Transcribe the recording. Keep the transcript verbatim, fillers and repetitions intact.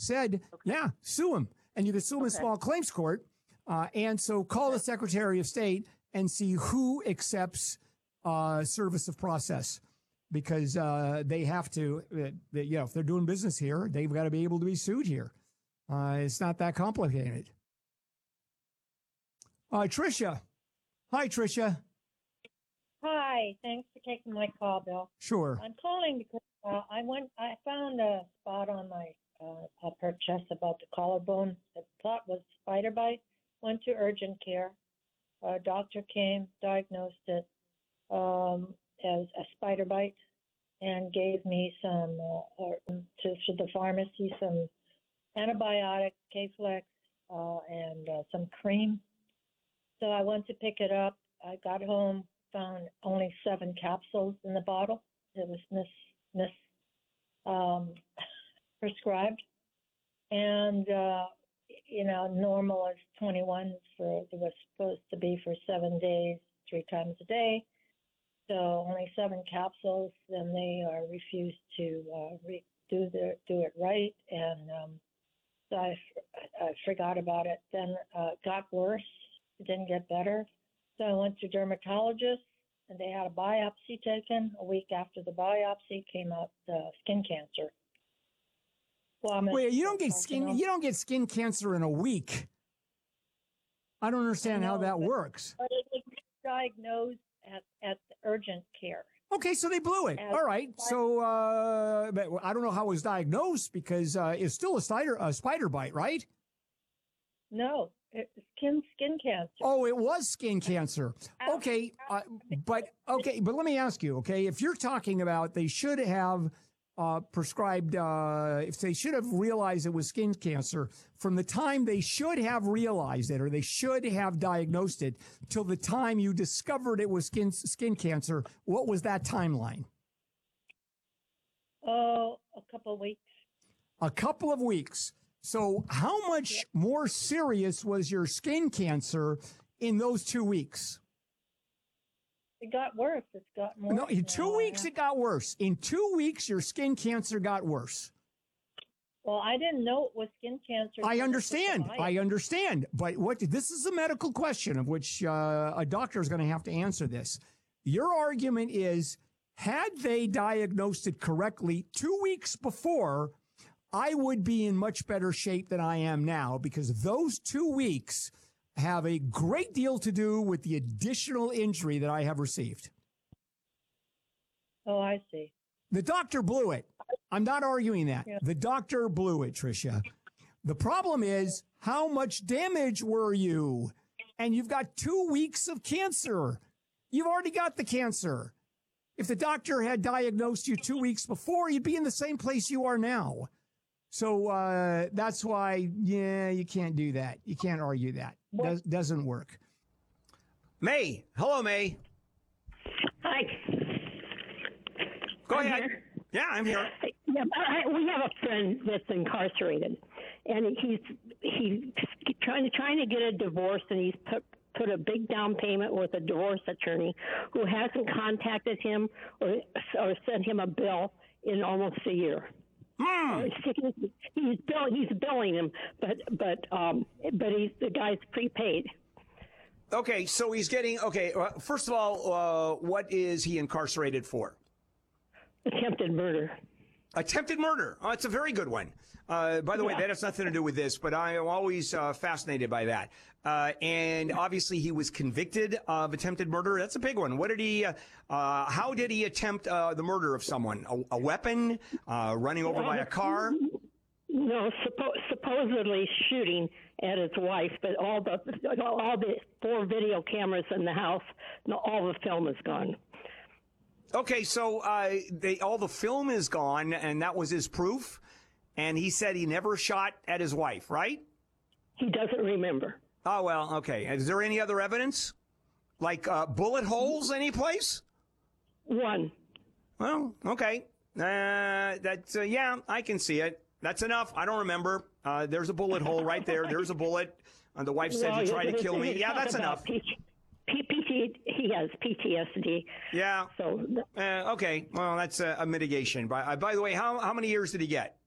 said, okay. yeah, sue him. And you can sue him okay. in small claims court. Uh, and so call okay. the Secretary of State and see who accepts uh, service of process. Because uh, they have to, uh, they, you know, if they're doing business here, they've got to be able to be sued here. Uh, it's not that complicated. Uh, Tricia. Hi, Tricia. Hi. Thanks for taking my call, Bill. Sure. I'm calling because uh, I went. I found a spot on my uh, upper chest about the collarbone. I thought was spider bite. Went to urgent care. A doctor came, diagnosed it um, as a spider bite, and gave me some uh, or, to, to the pharmacy some antibiotic, K-Flex, uh, and uh, some cream. So I went to pick it up. I got home, found only seven capsules in the bottle. It was mis, mis um, prescribed. And, uh, you know, normal is twenty-one for, it was supposed to be for seven days, three times a day. So only seven capsules, then they uh, refused to uh, re- do, the, do it right. And um, so I, I forgot about it. Then uh, it got worse. It didn't get better. So I went to dermatologist, and they had a biopsy taken. A week after the biopsy, came out uh, skin cancer. Well, Wait, you don't get skin. You don't get skin cancer in a week. I don't understand I know, how that but, works. But it was diagnosed at at the urgent care. Okay, so they blew it. As All right. So uh, but I don't know how it was diagnosed because uh, it's still a spider a spider bite, right? No. Skin skin cancer. Oh, it was skin cancer. Okay, uh, but okay, but let me ask you. Okay, if you're talking about they should have uh, prescribed, uh, if they should have realized it was skin cancer from the time they should have realized it, or they should have diagnosed it, till the time you discovered it was skin skin cancer, what was that timeline? Oh, a couple of weeks. A couple of weeks. So how much more serious was your skin cancer in those two weeks? It got worse. It's gotten worse. No, in two weeks it got worse. In two weeks, your skin cancer got worse. Well, I didn't know it was skin cancer. I understand. I understand. But what this is a medical question of which uh, a doctor is going to have to answer this. Your argument is, had they diagnosed it correctly two weeks before, I would be in much better shape than I am now, because those two weeks have a great deal to do with the additional injury that I have received. Oh, I see. The doctor blew it. I'm not arguing that. Yeah. The doctor blew it, Tricia. The problem is, how much damage were you? And you've got two weeks of cancer. You've already got the cancer. If the doctor had diagnosed you two weeks before, you'd be in the same place you are now. So uh, that's why, yeah, you can't do that. You can't argue that. Does, doesn't work. May. Hello, May. Hi. Go I'm ahead. Here. Yeah, I'm here. Yeah, I, we have a friend that's incarcerated, and he's he's trying to trying to get a divorce, and he's put put a big down payment with a divorce attorney who hasn't contacted him or or sent him a bill in almost a year. Mm. He's bill, he's billing him, but but um but he's the guy's prepaid. Okay, so he's getting okay. Uh, first of all, uh, what is he incarcerated for? Attempted murder. Attempted murder. Oh, it's a very good one. Uh, by the yeah. way, that has nothing to do with this, but I am always uh, fascinated by that. Uh, and obviously, he was convicted of attempted murder. That's a big one. What did he? Uh, uh, how did he attempt uh, the murder of someone? A, a weapon? Uh, running over by a car? No, suppo- supposedly shooting at his wife, but all the all the four video cameras in the house, all the film is gone. Okay, so uh, they, all the film is gone, and that was his proof. And he said he never shot at his wife, right? He doesn't remember. Oh, well, okay. Is there any other evidence? Like uh, bullet holes anyplace? One. Well, okay. Uh, that's, uh, yeah, I can see it. That's enough. I don't remember. Uh, there's a bullet hole right there. There's a bullet. Uh, the wife said well, he tried to kill me. Yeah, that's enough. P- P- P- he has P T S D. Yeah. So uh, okay. Well, that's a, a mitigation. By, uh, by the way, how how many years did he get?